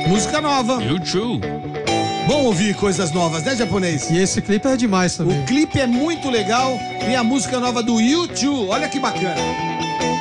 Música nova. YouTube. Bom ouvir coisas novas, né, japonês? E esse clipe é demais também. O clipe é muito legal e a música nova do YouTube, olha que bacana.